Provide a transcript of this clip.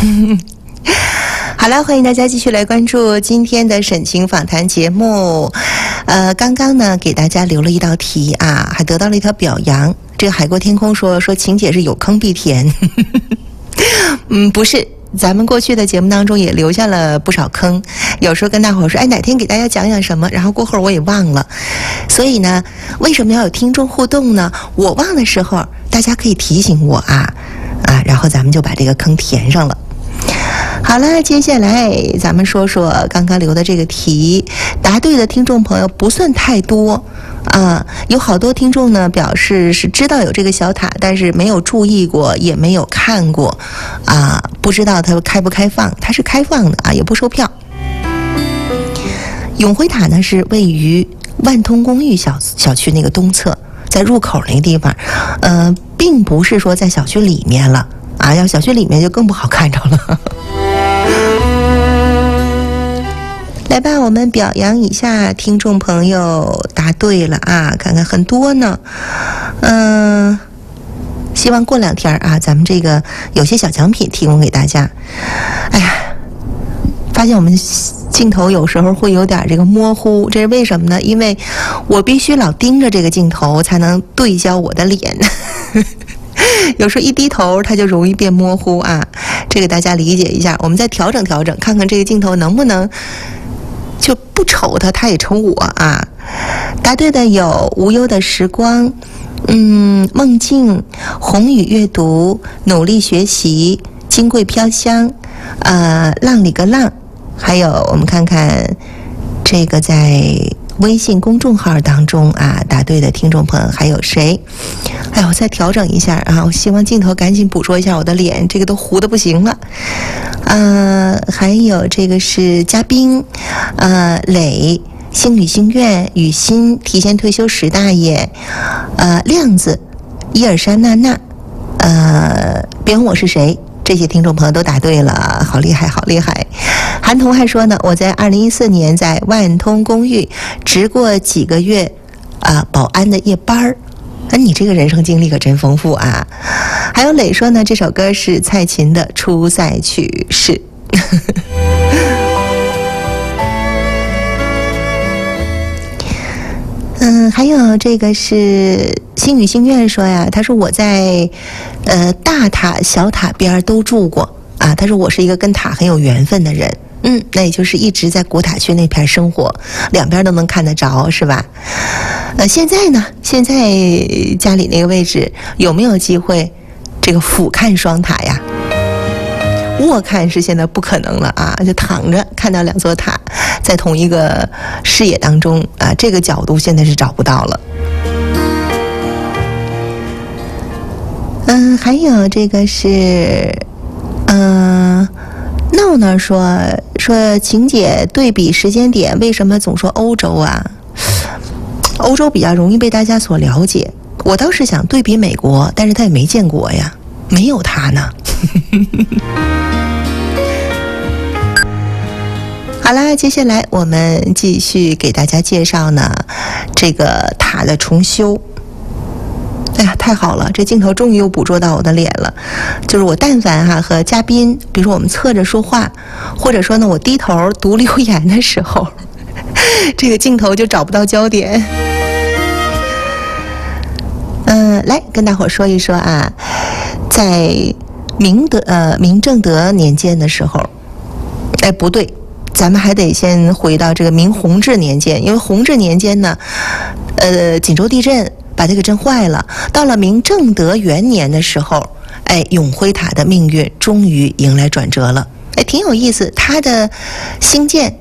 好了，欢迎大家继续来关注今天的沈晴访谈节目。刚刚呢给大家留了一道题啊，还得到了一条表扬。这个海阔天空说晴姐是有坑必填。不是，咱们过去的节目当中也留下了不少坑，有时候跟大伙说，哪天给大家讲讲什么，然后过后我也忘了。所以呢，为什么要有听众互动呢？我忘的时候，大家可以提醒我啊，然后咱们就把这个坑填上了。好了，接下来咱们说说刚刚留的这个题，答对的听众朋友不算太多啊，有好多听众呢表示是知道有这个小塔，但是没有注意过，也没有看过啊，不知道它开不开放。它是开放的啊，也不收票。永辉塔呢是位于万通公寓小区那个东侧，在入口那个地方，并不是说在小区里面了啊，要小区里面就更不好看着了。来吧，我们表扬一下听众朋友答对了啊，看看很多呢。希望过2天啊，咱们这个有些小奖品提供给大家。哎呀，发现我们镜头有时候会有点这个模糊，这是为什么呢？因为我必须老盯着这个镜头才能对焦我的脸。有时候一低头它就容易变模糊啊，这个大家理解一下。我们再调整调整，看看这个镜头能不能就不瞅它也瞅我啊。答对的有无忧的时光，梦境，宏宇阅读，努力学习，金桂飘香，浪里个浪，还有我们看看这个在微信公众号当中啊，答对的听众朋友还有谁？我再调整一下啊！我希望镜头赶紧捕捉一下我的脸，这个都糊得不行了。还有这个是嘉宾，磊，星语心愿，雨欣，提前退休石大爷，亮子，伊尔莎娜娜，别问我是谁。这些听众朋友都答对了，好厉害，好厉害！韩彤还说呢，我在2014年在万通公寓值过几个月保安的夜班儿。你这个人生经历可真丰富啊！还有磊说呢，这首歌是蔡琴的《出塞曲》，是。还有这个是星语心愿说呀，他说我在大塔小塔边都住过啊，他说我是一个跟塔很有缘分的人。那也就是一直在古塔区那片生活，两边都能看得着，是吧？现在呢？现在家里那个位置有没有机会这个俯瞰双塔呀？卧看是现在不可能了啊，就躺着看到2座塔在同一个视野当中啊，这个角度现在是找不到了。还有这个是闹闹说晴姐对比时间点，为什么总说欧洲啊？欧洲比较容易被大家所了解，我倒是想对比美国，但是他也没见过呀，没有他呢。好啦，接下来我们继续给大家介绍呢这个塔的重修。哎呀，太好了，这镜头终于又捕捉到我的脸了。就是我但凡和嘉宾，比如说我们侧着说话，或者说呢我低头读留言的时候，这个镜头就找不到焦点。来跟大伙说一说啊，在明正德年间的时候，不对，咱们还得先回到这个明弘治年间，因为弘治年间呢，锦州地震把这个震坏了。到了明正德元年的时候，永辉塔的命运终于迎来转折了。挺有意思，它的兴建